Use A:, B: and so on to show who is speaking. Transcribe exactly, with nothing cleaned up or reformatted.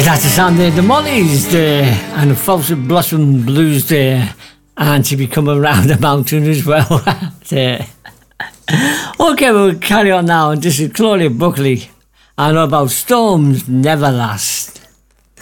A: That's the sound of the Mollies there, and the Fawcett Blossom Blues there, and to be coming around the mountain as well. There. Okay, we'll carry on now, and this is Claudia Buckley, and about Storms Never Last.